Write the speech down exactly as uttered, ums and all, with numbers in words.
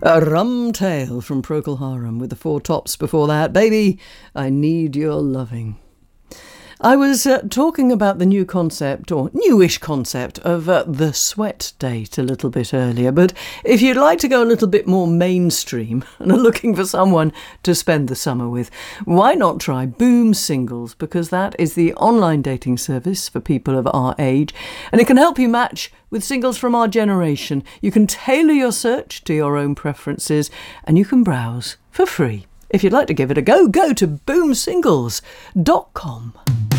A Rum Tale from Procol Harum with the Four Tops before that. Baby, I Need Your Loving. I was uh, talking about the new concept, or newish concept, of uh, the sweat date a little bit earlier. But if you'd like to go a little bit more mainstream and are looking for someone to spend the summer with, why not try Boom Singles? Because that is the online dating service for people of our age, and it can help you match with singles from our generation. You can tailor your search to your own preferences, and you can browse for free. If you'd like to give it a go, go to boom singles dot com.